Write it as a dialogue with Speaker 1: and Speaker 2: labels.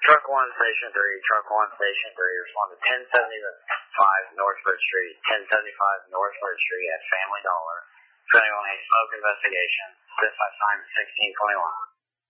Speaker 1: Truck 1, Station 3, Truck 1, Station 3, respond to 1075 Northford Street, 1075 Northford Street at Family Dollar. For anyone a smoke investigation, dispatch time 1621.